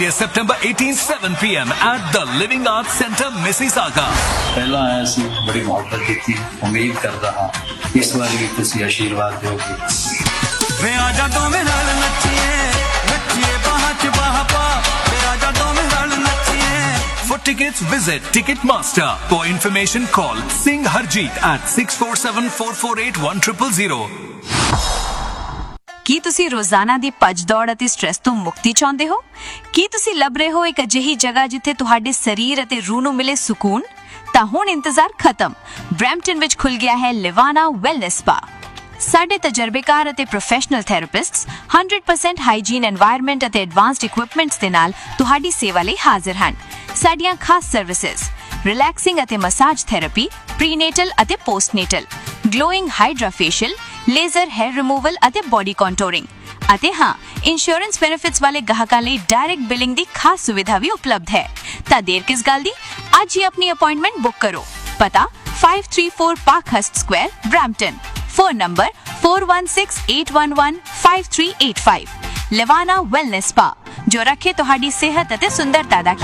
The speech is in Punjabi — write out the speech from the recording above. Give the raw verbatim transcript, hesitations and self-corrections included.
September eighteenth, seven p m at the Living Arts Center, Mississauga. पहला आया सी बड़ी मोहब्बत दी थी, उम्मीद करदा हां इस बार भी तुसी आशीर्वाद दोगे। वे आजा तो मेरे नाल नचिए नचिए बाहां च बाहां पा वे आजा तो मेरे नाल नचिए। For tickets, visit Ticketmaster. For information, call Singh Harjeet at six four seven, four four eight, one zero zero zero. ਕੀ ਤੁਸੀਂ ਰੋਜ਼ਾਨਾ ਦੀ ਭੱਜ ਦੌੜ ਅਤੇ ਸਟ੍ਰੈਸ ਤੋਂ ਮੁਕਤੀ ਚਾਹੁੰਦੇ ਹੋ? ਕੀ ਤੁਸੀਂ ਲੱਭ ਰਹੇ ਹੋ ਇੱਕ ਅਜਿਹੀ ਜਗ੍ਹਾ ਜਿੱਥੇ ਤੁਹਾਡੇ ਸਰੀਰ ਅਤੇ ਰੂਹ ਨੂੰ ਮਿਲੇ ਸਕੂਨ? ਤਾਂ ਹੁਣ ਇੰਤਜ਼ਾਰ ਖਤਮ। ਬਰੈਂਪਟਨ ਵਿੱਚ ਖੁੱਲ ਗਿਆ ਹੈ ਲਿਵਾਨਾ ਵੈਲਨੈਸ ਸਪਾ। ਸਾਡੇ ਤਜਰਬੇਕਾਰ ਅਤੇ professional ਥੈਰੇਪਿਸਟਸ one hundred percent hygiene environment ਅਤੇ ਐਡਵਾਂਸਡ ਇਕਵਿਪਮੈਂਟਸ ਦੇ ਨਾਲ ਤੁਹਾਡੀ ਸੇਵਾ ਲਈ ਹਾਜ਼ਰ ਹਨ। ਸਾਡੀਆਂ ਖਾਸ ਸਰਵਿਸਿਜ਼ ਰਿਲੈਕਸਿੰਗ ਅਤੇ ਮਸਾਜ ਥੈਰੇਪੀ, ਪ੍ਰੀਨੇਟਲ ਅਤੇ ਪੋਸਟਨੇਟਲ, glowing hydra facial, laser hair removal ਅਤੇ ਬੋਡੀ ਕੰਟੂਰਿੰਗ ਅਤੇ ਹਾਂ ਇੰਸ਼ੋਰੈਂਸ ਬੈਨੀਫਿਟਸ ਵਾਲੇ ਗਾਹਕਾਂ ਲਈ ਡਾਇਰੈਕਟ ਬਿਲਿੰਗ ਦੀ ਖਾਸ ਸੁਵਿਧਾ ਵੀ ਉਪਲਬਧ ਹੈ। ਤਾਂ ਦੇਰ ਕਿਸ ਗੱਲ ਦੀ, ਅੱਜ ਹੀ ਆਪਣੀ ਅਪਾਇੰਟਮੈਂਟ ਬੁੱਕ ਕਰੋ। ਪਤਾ five three four Parkhurst Square, Brampton. Phone number four one six, eight one one, five three eight five। ਲਿਵਾਨਾ wellness spa, ਜੋ ਰੱਖੇ ਤੁਹਾਡੀ ਸਿਹਤ ਅਤੇ ਸੁੰਦਰਤਾ ਦਾ